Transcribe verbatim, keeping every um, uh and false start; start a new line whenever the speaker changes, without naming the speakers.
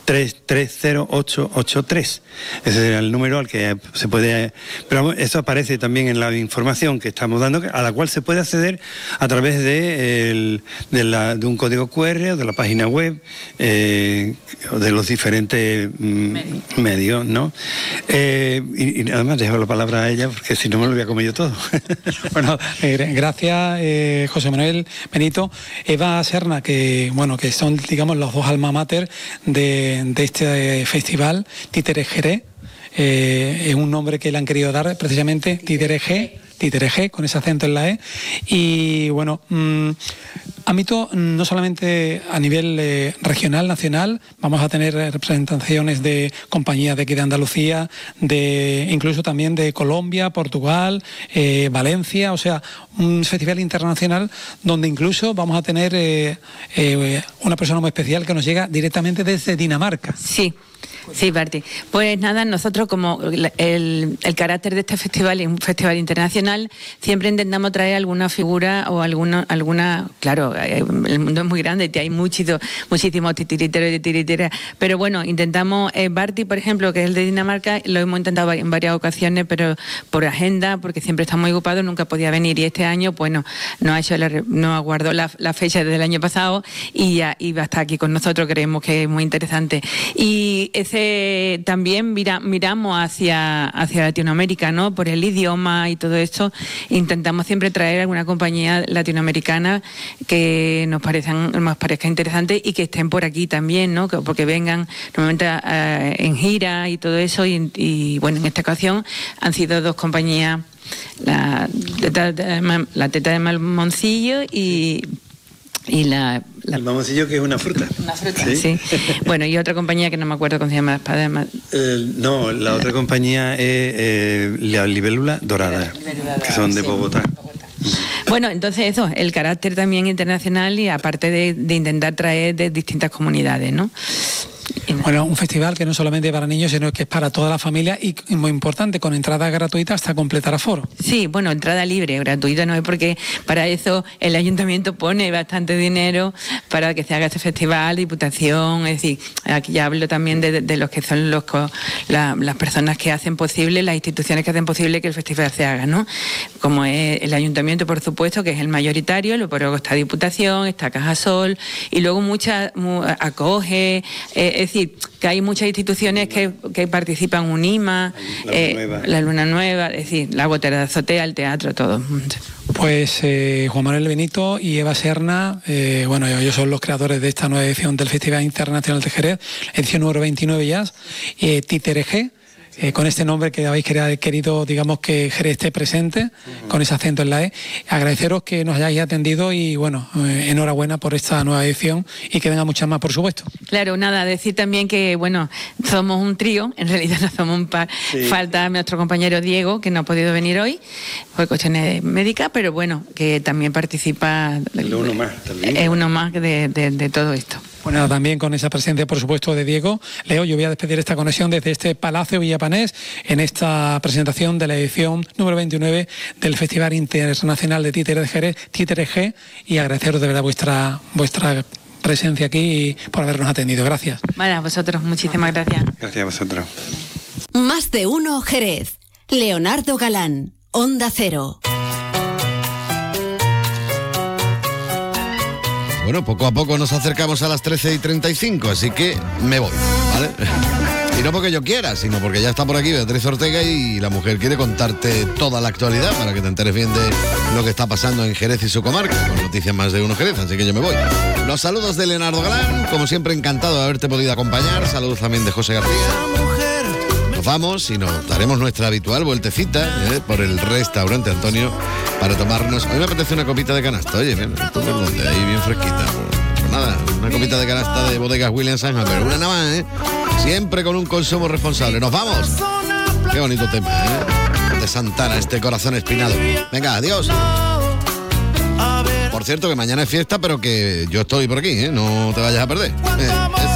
tres tres cero ocho ocho tres. Ese será el número al que se puede... Pero eso aparece también en la información que estamos dando, a la cual se puede acceder a través de, el, de, la, de un código cu erre o de la página web, eh, o de los diferentes mm, medios, ¿no? Eh, y, y además dejo la palabra a ella, porque si no me lo voy a comer yo todo.
Bueno, eh, gracias, eh, José Manuel Benito. Eva Serna, que bueno, que son, digamos, los dos alma mater de, de este festival, Títeres Jerez. Eh, es un nombre que le han querido dar precisamente, Títeres G, Títeres G, con ese acento en la E. Y bueno, mmm, ámbito no solamente a nivel eh, regional, nacional, vamos a tener representaciones de compañías de aquí de Andalucía, de incluso también de Colombia, Portugal, eh, Valencia, o sea, un festival internacional donde incluso vamos a tener eh, eh, una persona muy especial que nos llega directamente desde Dinamarca.
Sí. Sí, Barty. Pues nada, nosotros como el, el carácter de este festival es un festival internacional, siempre intentamos traer alguna figura o alguna, alguna claro, el mundo es muy grande y hay muchísimos, muchísimos titiriteros y titiriteras, pero bueno, intentamos, eh, Barty, por ejemplo, que es el de Dinamarca, lo hemos intentado en varias ocasiones, pero por agenda, porque siempre está muy ocupado, nunca podía venir, y este año, bueno, nos ha hecho la, nos aguardó la, la fecha desde el año pasado y ya y va a estar aquí con nosotros, creemos que es muy interesante. Y ese también mira, miramos hacia, hacia Latinoamérica, ¿no? Por el idioma y todo esto, intentamos siempre traer alguna compañía latinoamericana que nos parezcan, nos parezca interesante y que estén por aquí también, ¿no? Que, porque vengan normalmente uh, en gira y todo eso, y, y bueno, en esta ocasión han sido dos compañías, la Teta de, la Teta de Malmoncillo y y la, la...
El mamoncillo, que es una fruta.
Una fruta, sí. sí. Bueno, y otra compañía que no me acuerdo cómo se llama.
Eh, no, la otra compañía es eh, la Libélula Dorada, Libélula, que son de sí, Bogotá. Bogotá.
Bueno, entonces eso, el carácter también internacional y aparte de, de intentar traer de distintas comunidades, ¿no?
Bueno, un festival que no solamente es para niños, sino que es para toda la familia y, muy importante, con entrada gratuita hasta completar aforo.
Sí, bueno, entrada libre, gratuita no es, porque para eso el ayuntamiento pone bastante dinero para que se haga este festival, diputación, es decir, aquí ya hablo también de, de los que son los la, las personas que hacen posible, las instituciones que hacen posible que el festival se haga, ¿no? Como es el ayuntamiento, por supuesto, que es el mayoritario, luego está Diputación, está Cajasol, y luego muchas, acoge, eh, es decir, que hay muchas instituciones que, que participan, UNIMA, la, eh, Nueva. la Luna Nueva, es decir, la Gotera de Azotea, el teatro, todo.
Pues eh, Juan Manuel Benito y Eva Serna, eh, bueno, ellos son los creadores de esta nueva edición del Festival Internacional de Jerez, edición número veintinueve ya, eh, Títeres G. Eh, con este nombre que habéis querido, digamos, que Jerez esté presente, uh-huh. con ese acento en la E. Agradeceros que nos hayáis atendido y, bueno, eh, enhorabuena por esta nueva edición y que venga muchas más, por supuesto.
Claro, nada, decir también que, bueno, somos un trío, en realidad no somos un par. Sí. Falta nuestro compañero Diego, que no ha podido venir hoy, por cuestiones médicas, pero bueno, que también participa.
Es uno más también.
Es uno más de, de, de todo esto.
Bueno, también con esa presencia, por supuesto, de Diego. Leo, yo voy a despedir esta conexión desde este Palacio Villapanés en esta presentación de la edición número veintinueve del Festival Internacional de Títeres de Jerez, Títeres G, y agradeceros de verdad vuestra vuestra presencia aquí y por habernos atendido. Gracias.
Bueno, a vosotros, muchísimas gracias.
Gracias a vosotros.
Más de uno Jerez. Leonardo Galán, Onda Cero.
Bueno, poco a poco nos acercamos a las trece y treinta y cinco, así que me voy, ¿vale? Y no porque yo quiera, sino porque ya está por aquí Beatriz Ortega y la mujer quiere contarte toda la actualidad para que te enteres bien de lo que está pasando en Jerez y su comarca, con noticias más de uno Jerez, así que yo me voy. Los saludos de Leonardo Galán, como siempre encantado de haberte podido acompañar, saludos también de José García. Nos vamos y nos daremos nuestra habitual vueltecita ¿eh? por el restaurante Antonio para tomarnos. A mí me apetece una copita de canasta, oye, mira, esto por donde, ahí bien fresquita. Pues nada, una copita de canasta de bodegas Williams and Humber, una nada más, ¿eh? Siempre con un consumo responsable. ¡Nos vamos! Qué bonito tema, ¿eh? De Santana, este corazón espinado. Venga, adiós. Por cierto, que mañana es fiesta, pero que yo estoy por aquí, ¿eh? No te vayas a perder. Eh,